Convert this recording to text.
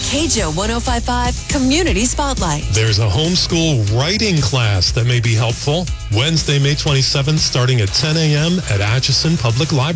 KJO 105.5 Community Spotlight. There's a homeschool writing class that may be helpful. Wednesday, May 27th, starting at 10 a.m. at Atchison Public Library.